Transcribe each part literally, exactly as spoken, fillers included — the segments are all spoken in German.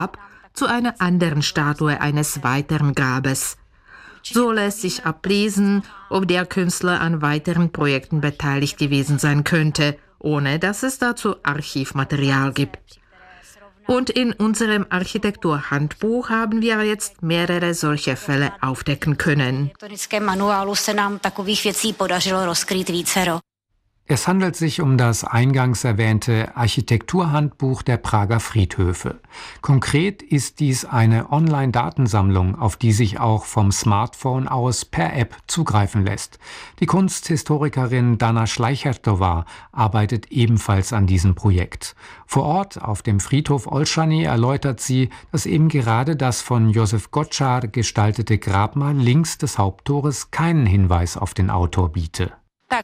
zu einer anderen Statue eines weiteren Grabes. So lässt sich ablesen, ob der Künstler an weiteren Projekten beteiligt gewesen sein könnte, ohne dass es dazu Archivmaterial gibt. Und in unserem Architekturhandbuch haben wir jetzt mehrere solche Fälle aufdecken können. Es handelt sich um das eingangs erwähnte Architekturhandbuch der Prager Friedhöfe. Konkret ist dies eine Online-Datensammlung, auf die sich auch vom Smartphone aus per App zugreifen lässt. Die Kunsthistorikerin Dana Schleichertova arbeitet ebenfalls an diesem Projekt. Vor Ort auf dem Friedhof Olszany erläutert sie, dass eben gerade das von Josef Gottschar gestaltete Grabmal links des Haupttores keinen Hinweis auf den Autor biete.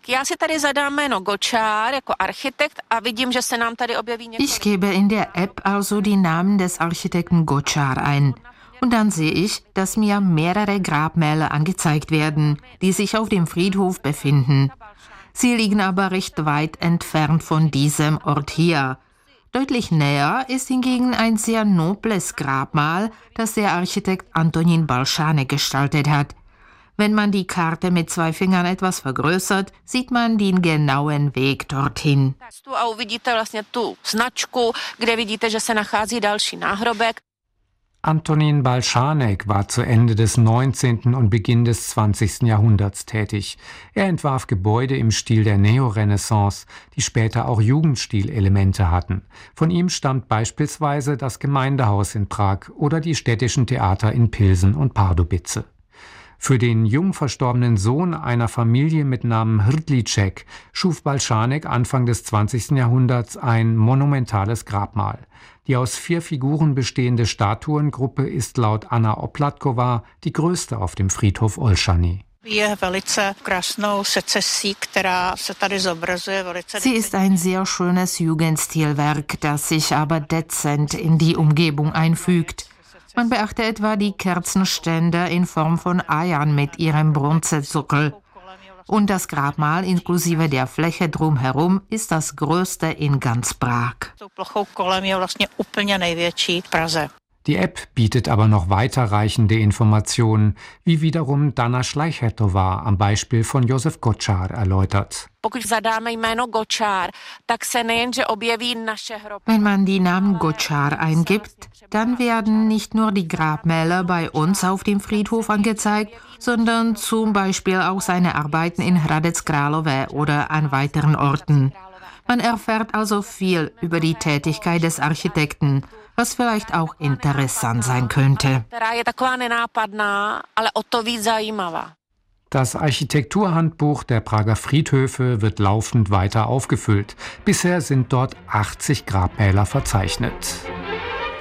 Ich gebe in der App also die Namen des Architekten Gottschar ein. Und dann sehe ich, dass mir mehrere Grabmäler angezeigt werden, die sich auf dem Friedhof befinden. Sie liegen aber recht weit entfernt von diesem Ort hier. Deutlich näher ist hingegen ein sehr nobles Grabmal, das der Architekt Antonín Balšánek gestaltet hat. Wenn man die Karte mit zwei Fingern etwas vergrößert, sieht man den genauen Weg dorthin. Antonín Balšánek war zu Ende des neunzehnten und Beginn des zwanzigsten Jahrhunderts tätig. Er entwarf Gebäude im Stil der Neorenaissance, die später auch Jugendstilelemente hatten. Von ihm stammt beispielsweise das Gemeindehaus in Prag oder die städtischen Theater in Pilsen und Pardubice. Für den jung verstorbenen Sohn einer Familie mit Namen Hrdliček schuf Balšánek Anfang des zwanzigsten Jahrhunderts ein monumentales Grabmal. Die aus vier Figuren bestehende Statuengruppe ist laut Anna Oplatková die größte auf dem Friedhof Olszany. Sie ist ein sehr schönes Jugendstilwerk, das sich aber dezent in die Umgebung einfügt. Man beachte etwa die Kerzenständer in Form von Eiern mit ihrem Bronzesockel. Und das Grabmal inklusive der Fläche drumherum ist das größte in ganz Prag. Die App bietet aber noch weiterreichende Informationen, wie wiederum Dana Schleichertova am Beispiel von Josef Gottschar erläutert. Wenn man die Namen Gottschar eingibt, dann werden nicht nur die Grabmäler bei uns auf dem Friedhof angezeigt, sondern zum Beispiel auch seine Arbeiten in Hradec Králové oder an weiteren Orten. Man erfährt also viel über die Tätigkeit des Architekten, was vielleicht auch interessant sein könnte. Das Architekturhandbuch der Prager Friedhöfe wird laufend weiter aufgefüllt. Bisher sind dort achtzig Grabmäler verzeichnet.